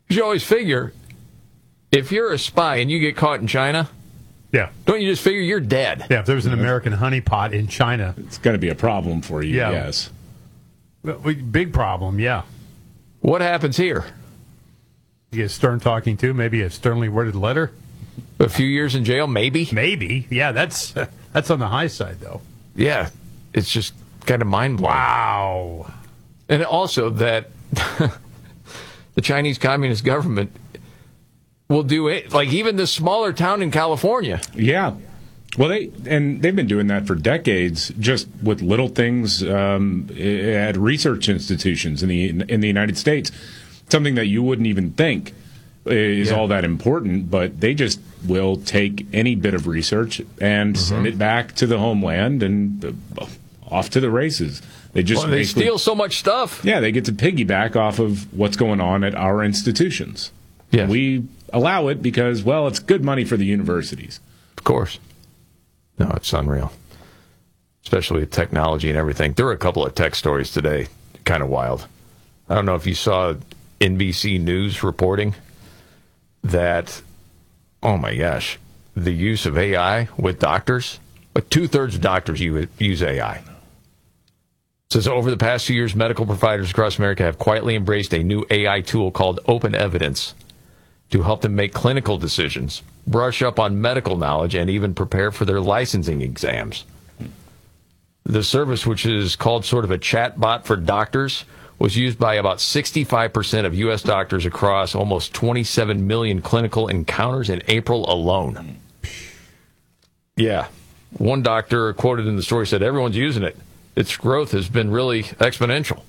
You always figure, if you're a spy and you get caught in China, Yeah. don't you just figure you're dead? Yeah, if there's an American honeypot in China. It's going to be a problem for you, Yeah. yes. Big problem, yeah. What happens here? You get Stern talking to, maybe a sternly worded letter. A few years in jail, maybe? Maybe. Yeah, that's on the high side, though. Yeah, it's just kind of mind-blowing. Wow. And also that the Chinese Communist government will do it, like even this smaller town in California. Yeah. Well, they've been doing that for decades, just with little things at research institutions in the United States. Something that you wouldn't even think is all that important, but they just will take any bit of research and send it back to the homeland and off to the races. They just They steal so much stuff. Yeah, they get to piggyback off of what's going on at our institutions. Yes. We allow it because, well, it's good money for the universities. Of course. No, it's unreal. Especially with technology and everything. There were a couple of tech stories today, kind of wild. I don't know if you saw NBC News reporting that, oh my gosh, the use of AI with doctors, like 2/3 of doctors use AI. It says over the past few years, medical providers across America have quietly embraced a new AI tool called Open Evidence to help them make clinical decisions, brush up on medical knowledge, and even prepare for their licensing exams. The service, which is called sort of a chat bot for doctors, was used by about 65% of U.S. doctors across almost 27 million clinical encounters in April alone. Yeah. One doctor quoted in the story said, everyone's using it. Its growth has been really exponential.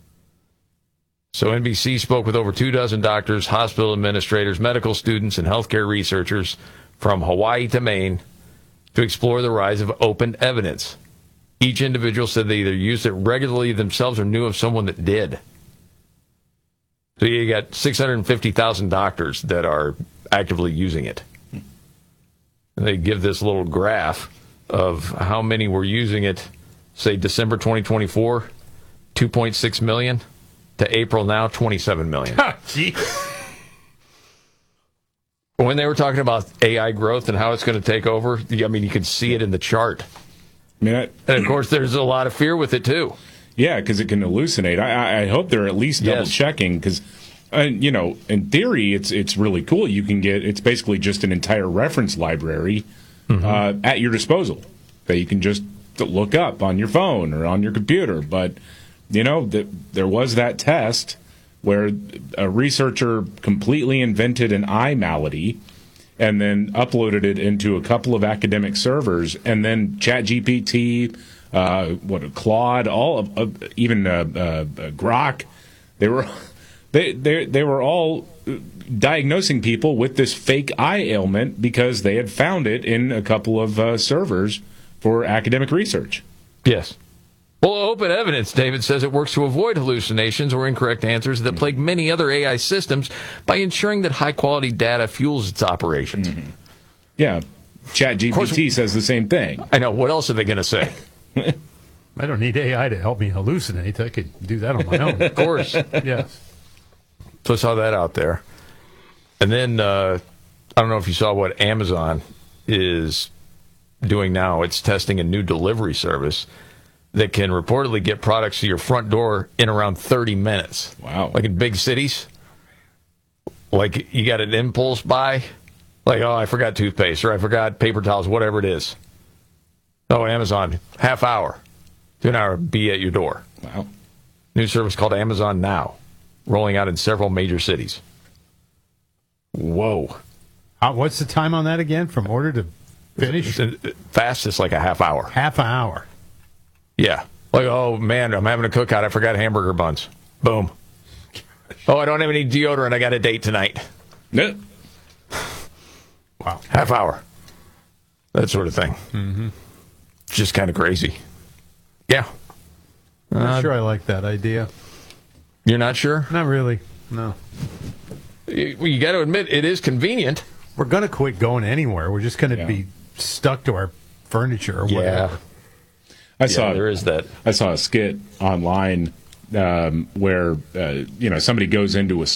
So NBC spoke with over 24 doctors, hospital administrators, medical students, and healthcare researchers from Hawaii to Maine to explore the rise of open evidence. Each individual said they either used it regularly themselves or knew of someone that did. So you got 650,000 doctors that are actively using it. And they give this little graph of how many were using it, say December 2024, 2.6 million, to April now, 27 million. Gee. When they were talking about AI growth and how it's going to take over, I mean, you could see it in the chart. I mean, And, of course, there's a lot of fear with it, too. yeah, because it can hallucinate. I hope they're at least double checking because, in theory, it's really cool. You can it's basically just an entire reference library at your disposal that you can just look up on your phone or on your computer. But, there was that test where a researcher completely invented an eye malady and then uploaded it into a couple of academic servers, and then ChatGPT, Claude, even Grok, they were all diagnosing people with this fake eye ailment because they had found it in a couple of servers for academic research. Yes. Well, Open Evidence, David says it works to avoid hallucinations or incorrect answers that plague many other AI systems by ensuring that high-quality data fuels its operations. Mm-hmm. Yeah, ChatGPT says the same thing. I know. What else are they going to say? I don't need AI to help me hallucinate. I could do that on my own. Of course. Yes. So I saw that out there. And then, I don't know if you saw what Amazon is doing now. It's testing a new delivery service that can reportedly get products to your front door in around 30 minutes. Wow. Like in big cities. Like you got an impulse buy. Like, oh, I forgot toothpaste or I forgot paper towels, whatever it is. Oh, Amazon, half hour to an hour, be at your door. Wow. New service called Amazon Now, rolling out in several major cities. Whoa. What's the time on that again? From order to finish? Fastest, like a half hour. Half an hour. Yeah. Like, oh, man, I'm having a cookout. I forgot hamburger buns. Boom. Oh, I don't have any deodorant. I got a date tonight. Yeah. Wow. Half hour. That sort of thing. Mm-hmm. Just kind of crazy. Yeah. I'm not sure I like that idea. You're not sure? Not really. No. You got to admit, it is convenient. We're going to quit going anywhere. We're just going to be stuck to our furniture or whatever. There is that. I saw a skit online where somebody goes into a